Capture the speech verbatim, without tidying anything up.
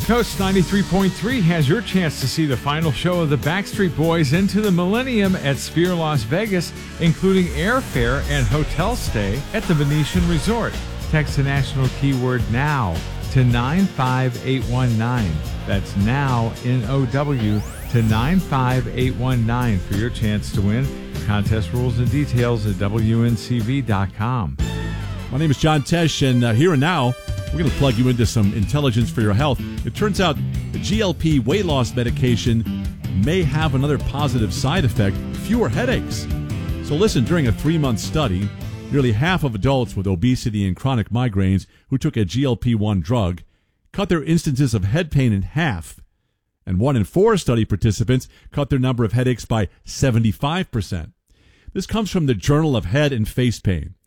Coast ninety-three point three has your chance to see the final show of the Backstreet Boys Into the Millennium at Sphere Las Vegas, including airfare and hotel stay at the Venetian Resort. Text the national keyword NOW to nine five eight one nine. That's NOW, N O W, to nine five eight one nine for your chance to win. Contest rules and details at W N C V dot com. My name is John Tesh, and uh, here and now, we're going to plug you into some intelligence for your health. It turns out the G L P weight loss medication may have another positive side effect, fewer headaches. So listen, during a three-month study, nearly half of adults with obesity and chronic migraines who took a G L P one drug cut their instances of head pain in half. And one in four study participants cut their number of headaches by seventy-five percent. This comes from the Journal of Head and Face Pain.